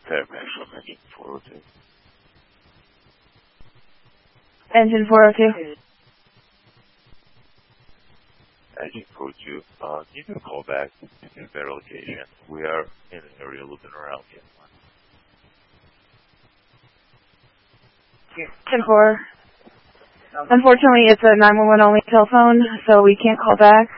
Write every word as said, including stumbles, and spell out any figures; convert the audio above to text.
Fair Maxwell, engine four oh two. Engine four oh two. Engine four oh two, uh, give me a call back in a better location. We are in an area looking around here. ten four. Unfortunately, it's a nine one one only telephone, so we can't call back.